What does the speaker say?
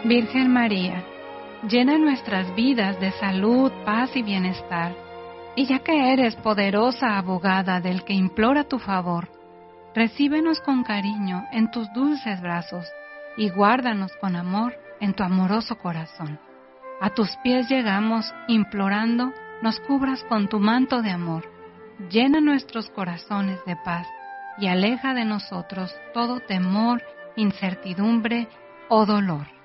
Virgen María, llena nuestras vidas de salud, paz y bienestar. Y ya que eres poderosa abogada del que implora tu favor, recíbenos con cariño en tus dulces brazos y guárdanos con amor en tu amoroso corazón. A tus pies llegamos implorando nos cubras con tu manto de amor. Llena nuestros corazones de paz y aleja de nosotros todo temor, incertidumbre o dolor.